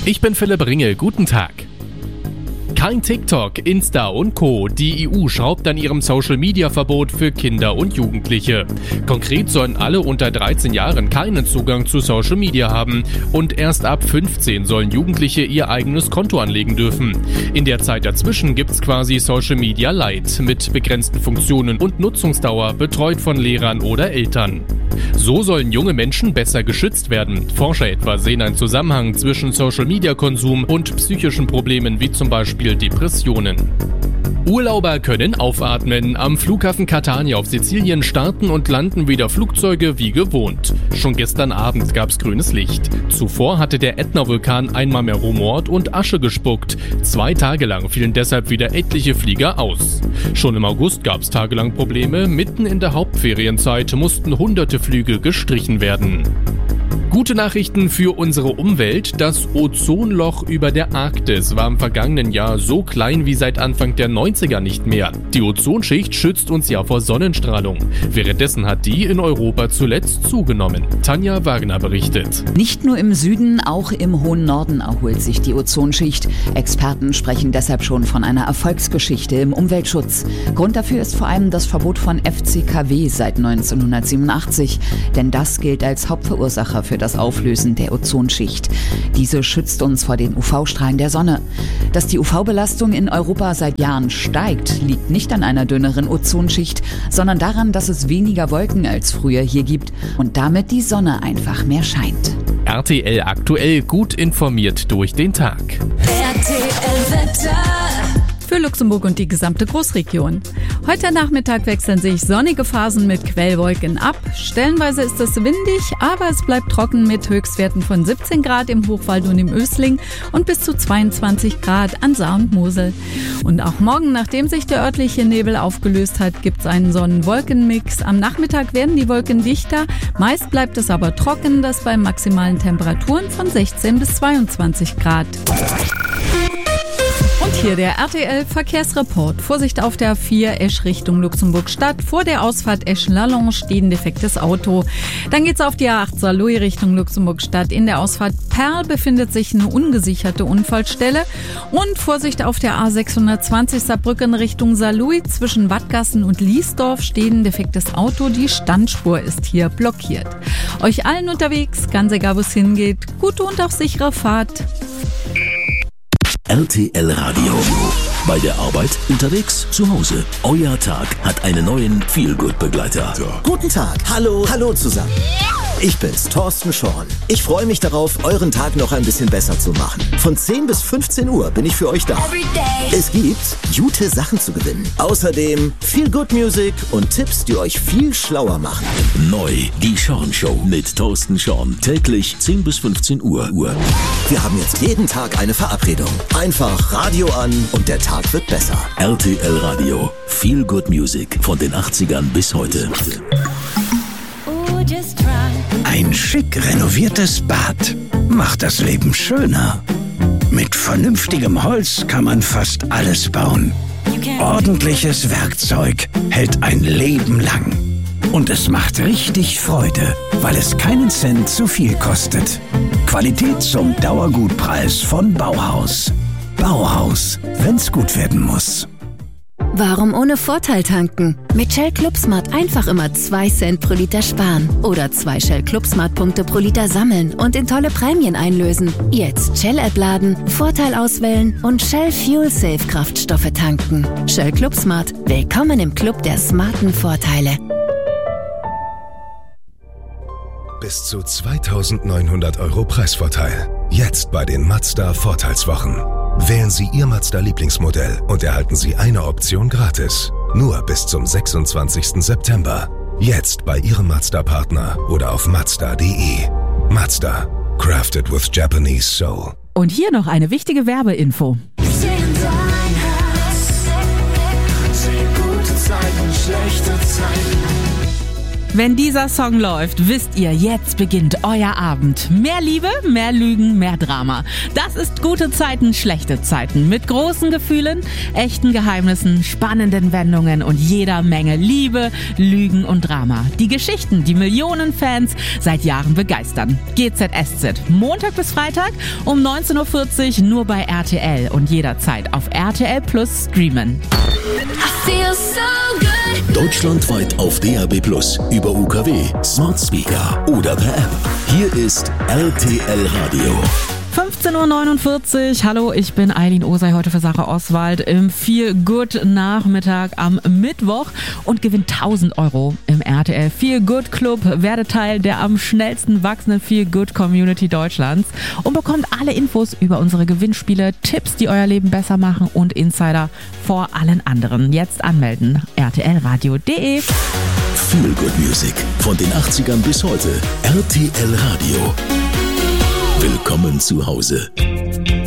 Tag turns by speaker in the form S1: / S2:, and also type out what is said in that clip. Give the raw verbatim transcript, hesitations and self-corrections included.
S1: Ich bin Philipp Ringel, guten Tag. Kein TikTok, Insta und Co. Die E U schraubt an ihrem Social-Media-Verbot für Kinder und Jugendliche. Konkret sollen alle unter dreizehn Jahren keinen Zugang zu Social Media haben und erst ab fünfzehn sollen Jugendliche ihr eigenes Konto anlegen dürfen. In der Zeit dazwischen gibt's quasi Social Media Lite mit begrenzten Funktionen und Nutzungsdauer, betreut von Lehrern oder Eltern. So sollen junge Menschen besser geschützt werden. Forscher etwa sehen einen Zusammenhang zwischen Social-Media-Konsum und psychischen Problemen wie zum Beispiel Depressionen. Urlauber können aufatmen. Am Flughafen Catania auf Sizilien starten und landen wieder Flugzeuge wie gewohnt. Schon gestern Abend gab's grünes Licht. Zuvor hatte der Ätna-Vulkan einmal mehr rumort und Asche gespuckt. Zwei Tage lang fielen deshalb wieder etliche Flieger aus. Schon im August gab's tagelang Probleme. Mitten in der Hauptferienzeit mussten hunderte Flüge gestrichen werden. Gute Nachrichten für unsere Umwelt. Das Ozonloch über der Arktis war im vergangenen Jahr so klein wie seit Anfang der neunziger nicht mehr. Die Ozonschicht schützt uns ja vor Sonnenstrahlung. Währenddessen hat die in Europa zuletzt zugenommen. Tanja Wagner berichtet.
S2: Nicht nur im Süden, auch im hohen Norden erholt sich die Ozonschicht. Experten sprechen deshalb schon von einer Erfolgsgeschichte im Umweltschutz. Grund dafür ist vor allem das Verbot von F C K W seit neunzehnhundertsiebenundachtzig. Denn das gilt als Hauptverursacher für das Auflösen der Ozonschicht. Diese schützt uns vor den U V-Strahlen der Sonne. Dass die U V-Belastung in Europa seit Jahren steigt, liegt nicht an einer dünneren Ozonschicht, sondern daran, dass es weniger Wolken als früher hier gibt und damit die Sonne einfach mehr scheint.
S1: R T L aktuell, gut informiert durch den Tag.
S3: R T L-Wetter für Luxemburg und die gesamte Großregion. Heute Nachmittag wechseln sich sonnige Phasen mit Quellwolken ab. Stellenweise ist es windig, aber es bleibt trocken mit Höchstwerten von siebzehn Grad im Hochwald und im Ösling und bis zu zweiundzwanzig Grad an Saar und Mosel. Und auch morgen, nachdem sich der örtliche Nebel aufgelöst hat, gibt es einen Sonnen-Wolken-Mix. Am Nachmittag werden die Wolken dichter, meist bleibt es aber trocken, das bei maximalen Temperaturen von sechzehn bis zweiundzwanzig Grad. Und hier der R T L-Verkehrsreport. Vorsicht auf der A vier Esch Richtung Luxemburg-Stadt. Vor der Ausfahrt Esch-Lalonge steht ein defektes Auto. Dann geht's auf die A acht Saarlouis Richtung Luxemburg-Stadt. In der Ausfahrt Perl befindet sich eine ungesicherte Unfallstelle. Und Vorsicht auf der A sechshundertzwanzig Saarbrücken Richtung Saarlouis. Zwischen Wattgassen und Liesdorf steht ein defektes Auto. Die Standspur ist hier blockiert. Euch allen unterwegs, ganz egal wo es hingeht, gute und auch sichere Fahrt.
S4: R T L Radio. Bei der Arbeit, unterwegs, zu Hause. Euer Tag hat einen neuen Feel-Good-Begleiter.
S5: Guten Tag. Hallo, hallo zusammen. Ich bin's, Thorsten Schorn. Ich freue mich darauf, euren Tag noch ein bisschen besser zu machen. Von zehn bis fünfzehn Uhr bin ich für euch da. Es gibt gute Sachen zu gewinnen. Außerdem viel Good Music und Tipps, die euch viel schlauer machen.
S4: Neu, die Schorn Show mit Thorsten Schorn. Täglich zehn bis fünfzehn Uhr.
S5: Wir haben jetzt jeden Tag eine Verabredung. Einfach Radio an und der Tag wird besser.
S4: R T L Radio. Feel Good Music von den achtzigern bis heute.
S6: Ein schick renoviertes Bad macht das Leben schöner. Mit vernünftigem Holz kann man fast alles bauen. Ordentliches Werkzeug hält ein Leben lang. Und es macht richtig Freude, weil es keinen Cent zu viel kostet. Qualität zum Dauergutpreis von Bauhaus. Bauhaus, wenn's gut werden muss.
S7: Warum ohne Vorteil tanken? Mit Shell ClubSmart einfach immer zwei Cent pro Liter sparen. Oder zwei Shell ClubSmart-Punkte pro Liter sammeln und in tolle Prämien einlösen. Jetzt Shell-App laden, Vorteil auswählen und Shell Fuel Safe Kraftstoffe tanken. Shell ClubSmart. Willkommen im Club der smarten Vorteile.
S8: Bis zu zweitausendneunhundert Euro Preisvorteil. Jetzt bei den Mazda Vorteilswochen. Wählen Sie Ihr Mazda-Lieblingsmodell und erhalten Sie eine Option gratis. Nur bis zum sechsundzwanzigsten September. Jetzt bei Ihrem Mazda-Partner oder auf mazda punkt de. Mazda. Crafted with Japanese Soul.
S9: Und hier noch eine wichtige Werbeinfo. Wenn dieser Song läuft, wisst ihr, jetzt beginnt euer Abend. Mehr Liebe, mehr Lügen, mehr Drama. Das ist gute Zeiten, schlechte Zeiten. Mit großen Gefühlen, echten Geheimnissen, spannenden Wendungen und jeder Menge Liebe, Lügen und Drama. Die Geschichten, die Millionen Fans seit Jahren begeistern. G Z S Z, Montag bis Freitag um neunzehn Uhr vierzig nur bei R T L und jederzeit auf R T L Plus streamen.
S4: Deutschlandweit auf D A B Plus, über U K W, Smart Speaker oder per App. Hier ist R T L Radio.
S9: fünfzehn Uhr neunundvierzig. Hallo, ich bin Eileen Osei, heute für Sarah Oswald im Feel Good Nachmittag am Mittwoch und gewinnt tausend Euro im R T L Feel Good Club. Werde Teil der am schnellsten wachsenden Feel Good Community Deutschlands und bekommt alle Infos über unsere Gewinnspiele, Tipps, die euer Leben besser machen und Insider vor allen anderen. Jetzt anmelden. R T L radio punkt de.
S4: Feel Good Music von den achtzigern bis heute. R T L Radio. Willkommen zu Hause.